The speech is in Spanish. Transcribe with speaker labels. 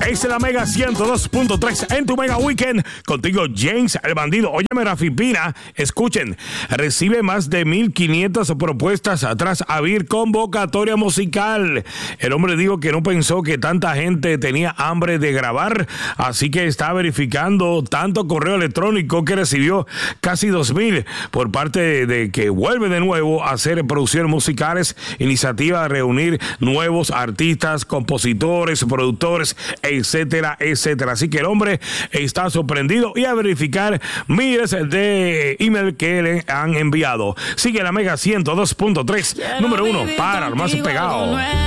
Speaker 1: Es la Mega 102.3 en tu Mega Weekend. Contigo, James el Bandido. Óyeme, Rafi Pina, escuchen. Recibe más de 1,500 propuestas tras abrir convocatoria musical. El hombre dijo que no pensó que tanta gente tenía hambre de grabar, así que está verificando tanto correo electrónico que recibió casi 2,000 por parte de que vuelve de nuevo a hacer producciones musicales, iniciativa de reunir nuevos artistas, compositores, productores, etcétera, etcétera. Así que el hombre está sorprendido y a verificar miles de email que le han enviado. Sigue la Mega 102.3, número 1 para el más pegado.